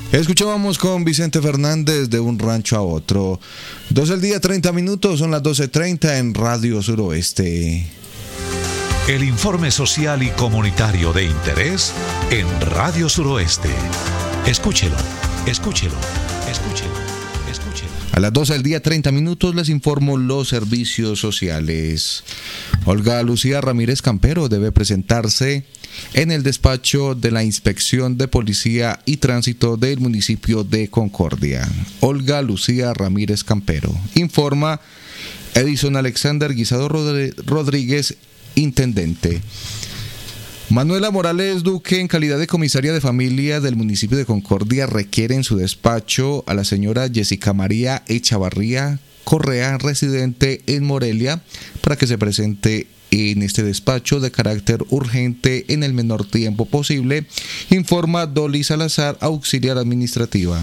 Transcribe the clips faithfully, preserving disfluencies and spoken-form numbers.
Escuchábamos con Vicente Fernández de Un Rancho a Otro. doce del día, treinta minutos, son las doce treinta en Radio Suroeste. El informe social y comunitario de interés en Radio Suroeste. Escúchelo, escúchelo, escúchelo, escúchelo. A las doce del día, treinta minutos, les informo los servicios sociales. Olga Lucía Ramírez Campero debe presentarse en el despacho de la Inspección de Policía y Tránsito del municipio de Concordia. Olga Lucía Ramírez Campero. Informa Edison Alexander Guisado Rodríguez, intendente. Manuela Morales Duque, en calidad de comisaria de familia del municipio de Concordia, requiere en su despacho a la señora Jessica María Echavarría Correa, residente en Morelia, para que se presente en este despacho de carácter urgente en el menor tiempo posible, informa Dolly Salazar, auxiliar administrativa.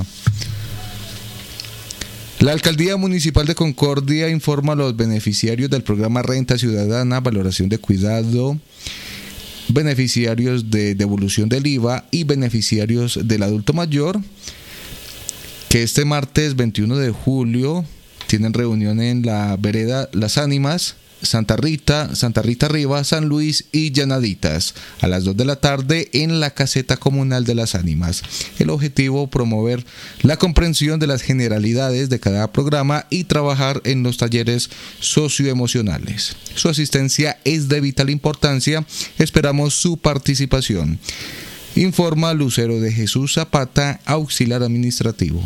La Alcaldía Municipal de Concordia informa a los beneficiarios del programa Renta Ciudadana, Valoración de Cuidado, beneficiarios de devolución del I V A y beneficiarios del adulto mayor, que este martes veintiuno de julio tienen reunión en la vereda Las Ánimas, Santa Rita, Santa Rita Arriba, San Luis y Llanaditas, a las dos de la tarde en la caseta comunal de Las Ánimas. El objetivo, promover la comprensión de las generalidades de cada programa y trabajar en los talleres socioemocionales. Su asistencia es de vital importancia, esperamos su participación. Informa Lucero de Jesús Zapata, auxiliar administrativo.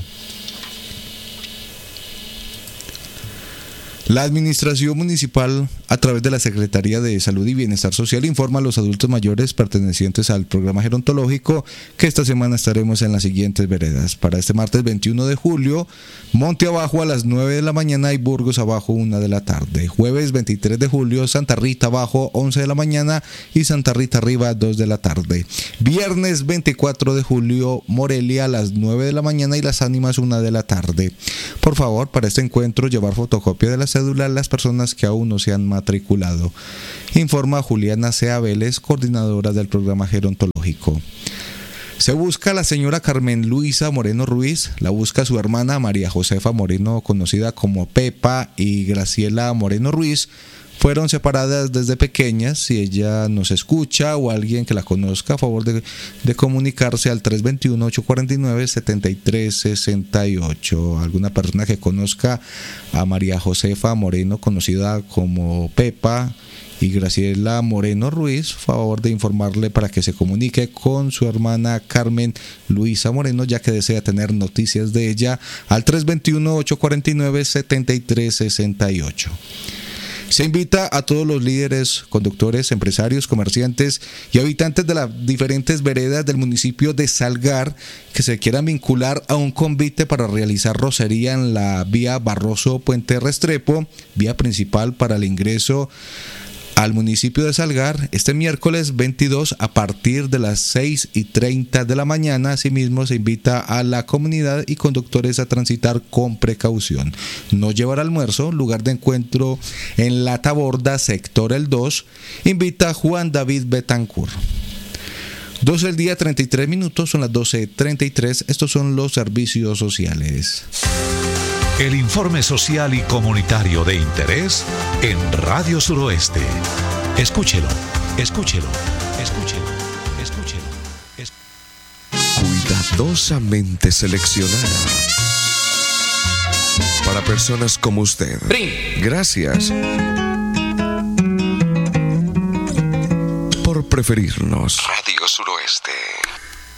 La Administración Municipal, a través de la Secretaría de Salud y Bienestar Social, informa a los adultos mayores pertenecientes al programa gerontológico que esta semana estaremos en las siguientes veredas. Para este martes veintiuno de julio, Monte Abajo a las nueve de la mañana y Burgos Abajo una de la tarde. Jueves veintitrés de julio, Santa Rita Abajo once de la mañana y Santa Rita Arriba dos de la tarde. Viernes veinticuatro de julio, Morelia a las nueve de la mañana y Las Ánimas una de la tarde. Por favor, para este encuentro llevar fotocopia de las cédula las personas que aún no se han matriculado. Informa Juliana Cea Vélez, coordinadora del programa gerontológico. Se busca a la señora Carmen Luisa Moreno Ruiz, la busca su hermana María Josefa Moreno, conocida como Pepa, y Graciela Moreno Ruiz. Fueron separadas desde pequeñas. Si ella nos escucha o alguien que la conozca, a favor de, de comunicarse al tres dos uno, ocho cuatro nueve, siete tres seis ocho. Alguna persona que conozca a María Josefa Moreno, conocida como Pepa, y Graciela Moreno Ruiz, a favor de informarle para que se comunique con su hermana Carmen Luisa Moreno, ya que desea tener noticias de ella, al tres dos uno, ocho cuatro nueve, siete tres seis ocho. Se invita a todos los líderes, conductores, empresarios, comerciantes y habitantes de las diferentes veredas del municipio de Salgar que se quieran vincular a un convite para realizar rocería en la vía Barroso Puente Restrepo, vía principal para el ingreso al municipio de Salgar, este miércoles veintidós a partir de las seis y treinta de la mañana. Asimismo, se invita a la comunidad y conductores a transitar con precaución. No llevar almuerzo, lugar de encuentro en La Taborda, sector El dos, invita Juan David Betancourt. doce del día, treinta y tres minutos, son las doce treinta y tres, estos son los servicios sociales. El informe social y comunitario de interés en Radio Suroeste. Escúchelo, escúchelo, escúchelo, escúchelo. Es... Cuidadosamente seleccionada para personas como usted. Gracias por preferirnos. Radio Suroeste.